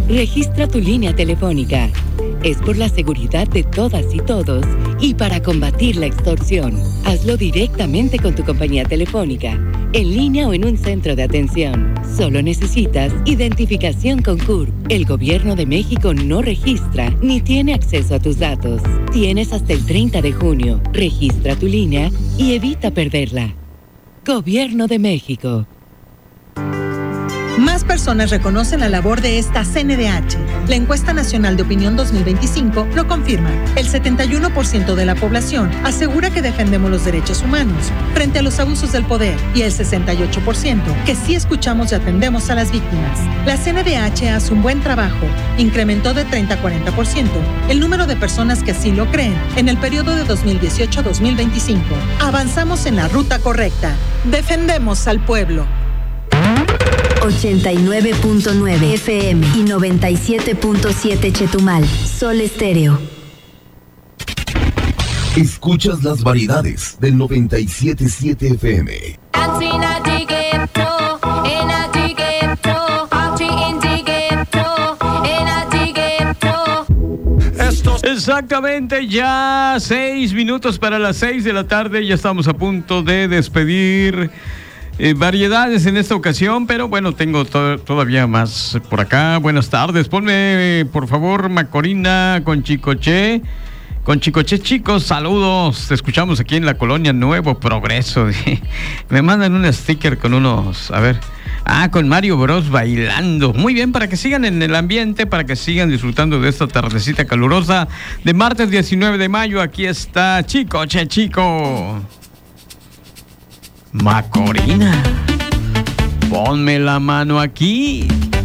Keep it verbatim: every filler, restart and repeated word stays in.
Registra tu línea telefónica. Es por la seguridad de todas y todos y para combatir la extorsión. Hazlo directamente con tu compañía telefónica, en línea o en un centro de atención. Solo necesitas identificación con C U R P. El Gobierno de México no registra ni tiene acceso a tus datos. Tienes hasta el treinta de junio. Registra tu línea y evita perderla. Gobierno de México. Más personas reconocen la labor de esta C N D H. La encuesta nacional de opinión dos mil veinticinco lo confirma. El setenta y uno por ciento de la población asegura que defendemos los derechos humanos frente a los abusos del poder y el sesenta y ocho por ciento que sí escuchamos y atendemos a las víctimas. La C N D H hace un buen trabajo. Incrementó de treinta a cuarenta por ciento el número de personas que así lo creen en el periodo de dos mil dieciocho a dos mil veinticinco. Avanzamos en la ruta correcta. Defendemos al pueblo. ochenta y nueve punto nueve F M y noventa y siete punto siete Chetumal. Sol Estéreo. Escuchas las variedades del noventa y siete punto siete F M. Exactamente, ya seis minutos para las seis de la tarde. Ya estamos a punto de despedir Eh, variedades en esta ocasión, pero bueno, tengo to- todavía más por acá. Buenas tardes, ponme por favor Macorina con Chicoche. Con Chicoche, chicos, saludos. Te escuchamos aquí en la colonia Nuevo Progreso. Me mandan un sticker con unos, a ver, ah, con Mario Bros bailando. Muy bien, para que sigan en el ambiente, para que sigan disfrutando de esta tardecita calurosa de martes diecinueve de mayo. Aquí está Chicoche, chico. Macorina, ponme la mano aquí.